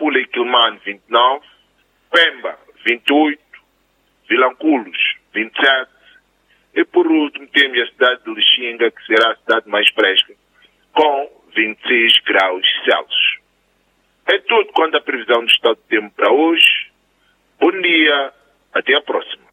Nampula e Quilmane 29, Pemba 28, Vilanculos 27 e por último temos a cidade de Lixinga, que será a cidade mais fresca, com 26 graus Celsius. É tudo quanto a previsão do estado de tempo para hoje. Bom dia, até a próxima.